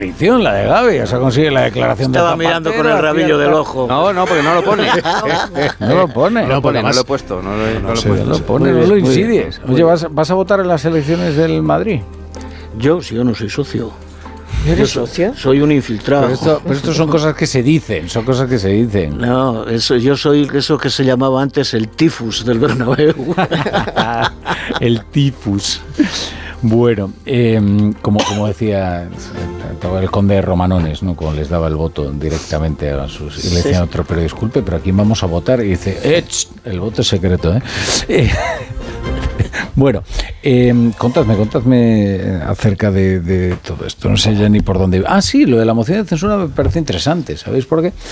Ficción, la de Gavi, eso consigue la declaración de Zapatero. Estaba mirando con el rabillo del ojo. No, porque no lo pone. No lo pone. No lo he puesto. No lo pone, no lo insidies. Oye, ¿vas a votar en las elecciones del Madrid? Yo no soy socio. ¿Eres socio? Soy un infiltrado. Pero esto son cosas que se dicen, No, yo soy eso que se llamaba antes el tifus del Bernabéu. El tifus. Bueno, como decía el conde de Romanones, ¿no? Como les daba el voto directamente a sus... Y le decían a otro, pero disculpe, pero aquí vamos a votar. Y dice, el voto es secreto, ¿eh? Bueno, contadme acerca de todo esto. No sé ya ni por dónde... Sí, lo de la moción de censura me parece interesante. ¿Sabéis por qué?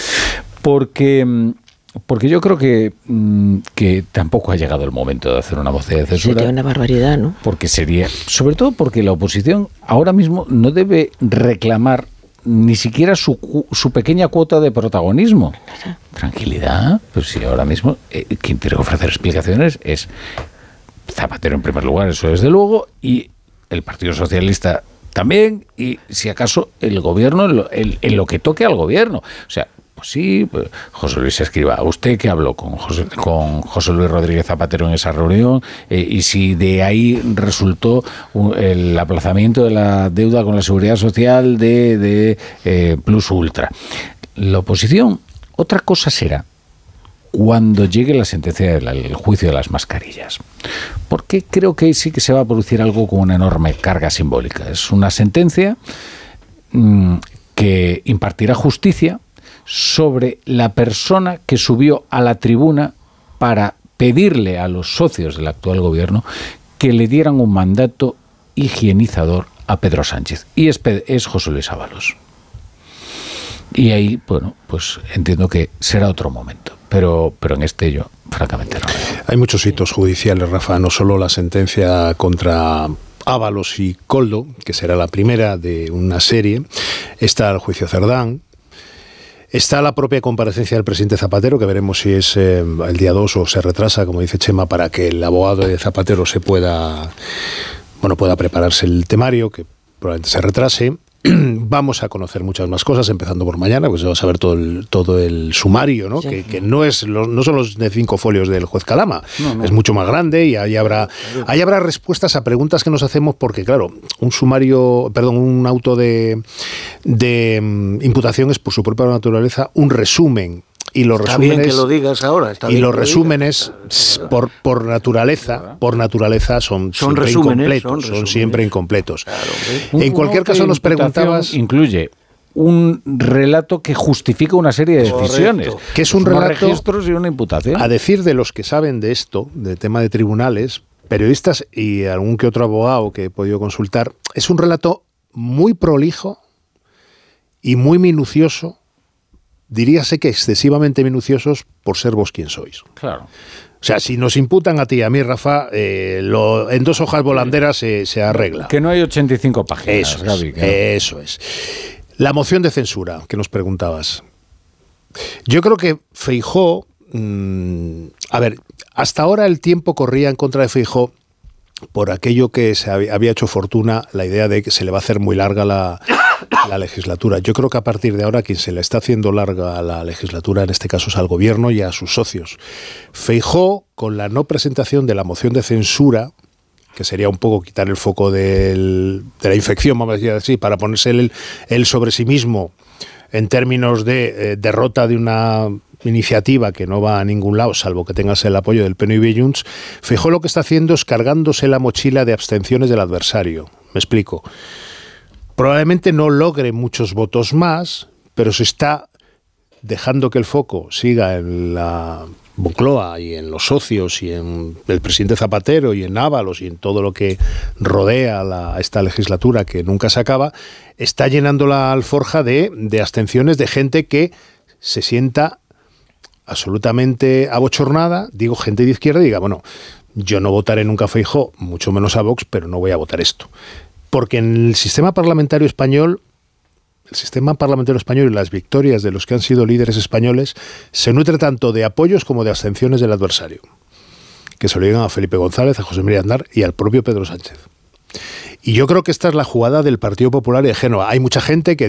Porque yo creo que tampoco ha llegado el momento de hacer una moción de censura. Sería una barbaridad, ¿no? Porque sobre todo porque la oposición ahora mismo no debe reclamar ni siquiera su pequeña cuota de protagonismo. Tranquilidad, pues sí, ahora mismo quien tiene que ofrecer explicaciones es Zapatero en primer lugar, eso desde luego, y el Partido Socialista también, y si acaso el gobierno en lo que toque al gobierno. O sea, pues sí, pues José Luis Escrivá, ¿usted qué habló con José Luis Rodríguez Zapatero en esa reunión? Y si de ahí resultó el aplazamiento de la deuda con la Seguridad Social de Plus Ultra. La oposición, otra cosa será cuando llegue la sentencia del juicio de las mascarillas, porque creo que sí que se va a producir algo con una enorme carga simbólica. Es una sentencia que impartirá justicia sobre la persona que subió a la tribuna para pedirle a los socios del actual gobierno que le dieran un mandato higienizador a Pedro Sánchez, y es José Luis Ábalos. Y ahí, bueno, pues entiendo que será otro momento. Pero en este yo, francamente, no. Hay muchos hitos judiciales, Rafa, no solo la sentencia contra Ábalos y Koldo, que será la primera de una serie, está el juicio Cerdán, está la propia comparecencia del presidente Zapatero, que veremos si es el día 2 o se retrasa, como dice Chema, para que el abogado de Zapatero pueda prepararse el temario, que probablemente se retrase. Vamos a conocer muchas más cosas, empezando por mañana, pues vamos a ver todo el sumario, ¿no? Sí. Que no son los de 5 folios del juez Calama, no. Es mucho más grande, y ahí habrá respuestas a preguntas que nos hacemos, porque claro, un auto de imputación es por su propia naturaleza un resumen. Y los está resúmenes, bien que lo digas ahora. Y los resúmenes, por naturaleza, son siempre incompletos. Son siempre incompletos. Claro, en cualquier caso, nos preguntabas... Incluye un relato que justifica una serie de decisiones. Correcto. Que es un relato... registros y una imputación. A decir de los que saben de esto, de tema de tribunales, periodistas y algún que otro abogado que he podido consultar, es un relato muy prolijo y muy minucioso. Diríase que excesivamente minuciosos por ser vos quien sois. Claro. O sea, si nos imputan a ti y a mí, Rafa, en 2 hojas volanderas se arregla. Que no hay 85 páginas, Gaby. Eso es. La moción de censura, que nos preguntabas. Yo creo que Feijóo... hasta ahora el tiempo corría en contra de Feijóo por aquello que se había hecho fortuna, la idea de que se le va a hacer muy larga la legislatura. Yo creo que a partir de ahora quien se le está haciendo larga la legislatura en este caso es al gobierno y a sus socios. Feijóo, con la no presentación de la moción de censura, que sería un poco quitar el foco de la infección, vamos a decir así, para ponerse él sobre sí mismo en términos de derrota de una iniciativa que no va a ningún lado, salvo que tengas el apoyo del PNV y Junts. Feijóo lo que está haciendo es cargándose la mochila de abstenciones del adversario. Me explico. Probablemente no logre muchos votos más, pero se está dejando que el foco siga en la Moncloa y en los socios y en el presidente Zapatero y en Ábalos y en todo lo que rodea esta legislatura que nunca se acaba. Está llenando la alforja de abstenciones de gente que se sienta absolutamente abochornada, digo gente de izquierda, y diga, bueno, yo no votaré nunca a Feijóo, mucho menos a Vox, pero no voy a votar esto. Porque en el sistema parlamentario español y las victorias de los que han sido líderes españoles se nutre tanto de apoyos como de abstenciones del adversario, que se lo digan a Felipe González, a José María Aznar y al propio Pedro Sánchez. Y yo creo que esta es la jugada del Partido Popular y de Génova. Hay mucha gente que